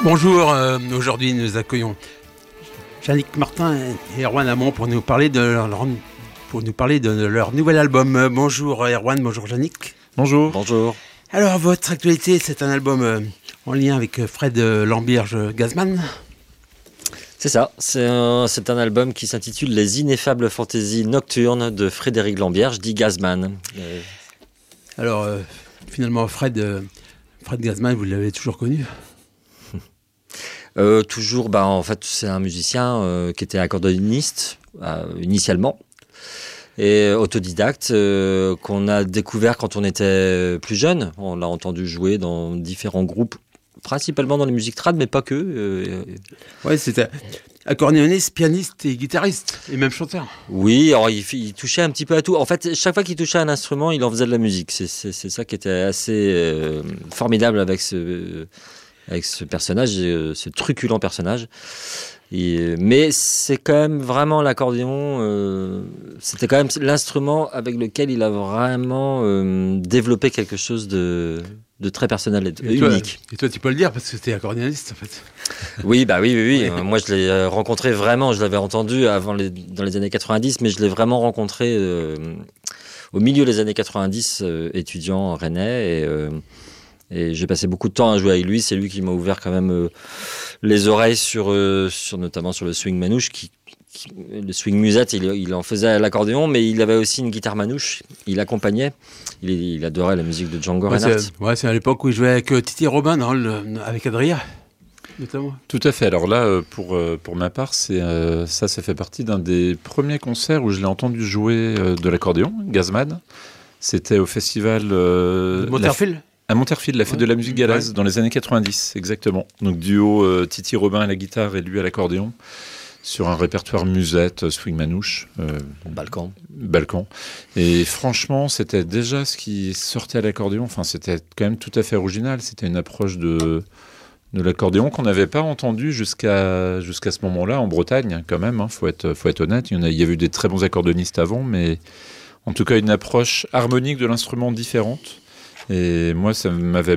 Bonjour, aujourd'hui nous accueillons Yannick Martin et Erwan Amont pour nous parler de leur nouvel album. Bonjour Erwan, bonjour Yannick. Bonjour. Bonjour. Alors votre actualité, c'est un album en lien avec Fred Lambierge-Gazman. C'est ça, c'est un album qui s'intitule Les ineffables fantaisies nocturnes de Frédéric Lambierge, dit Gazman. Alors finalement Fred Gazman, vous l'avez toujours connu? Toujours, en fait, c'est un musicien qui était accordéoniste initialement et autodidacte qu'on a découvert quand on était plus jeune. On l'a entendu jouer dans différents groupes, principalement dans les musiques trad, mais pas que. Ouais, c'était accordéoniste, pianiste et guitariste, et même chanteur. Oui, alors il touchait un petit peu à tout. En fait, chaque fois qu'il touchait un instrument, il en faisait de la musique. C'est ça qui était assez formidable avec ce personnage, ce truculent personnage. Mais c'est quand même vraiment l'accordéon, c'était quand même l'instrument avec lequel il a vraiment développé quelque chose de très personnel et unique. Et toi, tu peux le dire parce que c'était accordéoniste en fait. Oui. Moi, je l'ai rencontré vraiment, je l'avais entendu dans les années 90, mais je l'ai vraiment rencontré au milieu des années 90, étudiant rennais, et j'ai passé beaucoup de temps à jouer avec lui. C'est lui qui m'a ouvert quand même les oreilles notamment sur le swing manouche. Le swing musette, il en faisait à l'accordéon, mais il avait aussi une guitare manouche. Il accompagnait. Il adorait la musique de Django Reinhardt. C'est à l'époque où il jouait avec Titi Robin, avec Adria, notamment. Tout à fait. Alors là, pour ma part, ça fait partie d'un des premiers concerts où je l'ai entendu jouer de l'accordéon, Gazman. C'était au festival... Monterfil à Monterfil, la fête de la musique galaise, dans les années 90, exactement. Donc duo Titi Robin à la guitare et lui à l'accordéon, sur un répertoire musette, swing manouche. Balkan. Et franchement, c'était déjà ce qui sortait à l'accordéon. Enfin, c'était quand même tout à fait original. C'était une approche de l'accordéon qu'on n'avait pas entendu jusqu'à ce moment-là en Bretagne, quand même. Faut être honnête. Il y avait eu des très bons accordéonistes avant, mais en tout cas une approche harmonique de l'instrument différente. Et moi, ça m'avait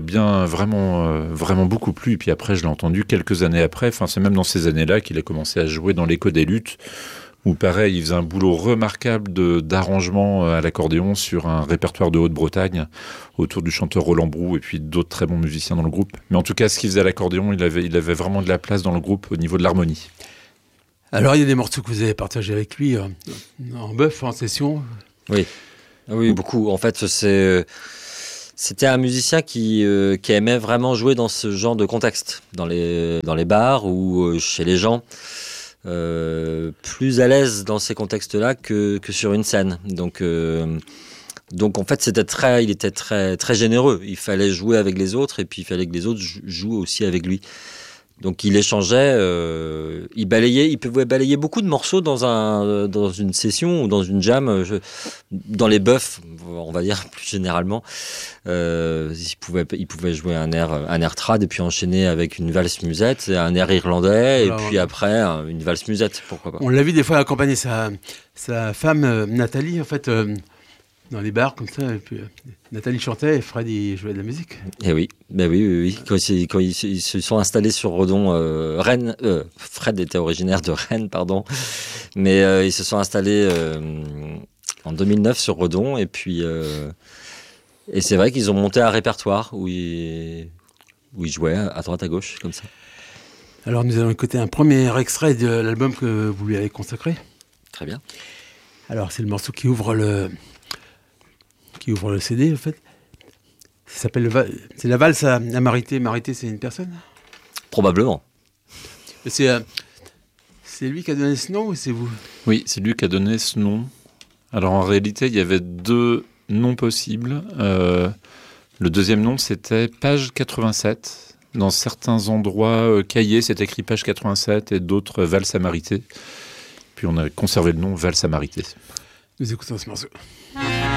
vraiment beaucoup plu. Et puis après, je l'ai entendu quelques années après. Enfin, c'est même dans ces années-là qu'il a commencé à jouer dans l'Écho des Luttes, où pareil, il faisait un boulot remarquable d'arrangement à l'accordéon sur un répertoire de Haute-Bretagne, autour du chanteur Roland Brou et puis d'autres très bons musiciens dans le groupe. Mais en tout cas, ce qu'il faisait à l'accordéon, il avait vraiment de la place dans le groupe au niveau de l'harmonie. Alors, il y a des morceaux que vous avez partagés avec lui en bœuf, en session. Oui, beaucoup. En fait, c'était un musicien qui aimait vraiment jouer dans ce genre de contexte, dans les bars ou chez les gens, plus à l'aise dans ces contextes-là que sur une scène. Donc en fait, il était très, très généreux. Il fallait jouer avec les autres et puis il fallait que les autres jouent aussi avec lui. Donc il échangeait, il pouvait balayer beaucoup de morceaux dans une session ou dans une jam, dans les bœufs, on va dire plus généralement. Il pouvait jouer un air trad et puis enchaîner avec une valse musette, un air irlandais et puis après une valse musette, pourquoi pas. On l'a vu des fois accompagner sa femme Nathalie en fait. Dans les bars comme ça, et puis Nathalie chantait et Fred il jouait de la musique. Et oui. Quand ils se sont installés sur Redon, Rennes, Fred était originaire de Rennes, pardon, mais ils se sont installés en 2009 sur Redon et puis et c'est vrai qu'ils ont monté un répertoire où ils jouaient à droite à gauche comme ça. Alors nous allons écouter un premier extrait de l'album que vous lui avez consacré. Très bien. Alors c'est le morceau qui ouvre le CD, en fait. Ça s'appelle c'est la valse à Marité. Marité, c'est une personne? Probablement. C'est lui qui a donné ce nom ou c'est vous? Oui, c'est lui qui a donné ce nom. Alors en réalité, il y avait deux noms possibles. Le deuxième nom, c'était Page 87. Dans certains endroits, cahiers, c'est écrit Page 87 et d'autres Valse à Marité. Puis on a conservé le nom Valse à Marité. Nous écoutons ce morceau.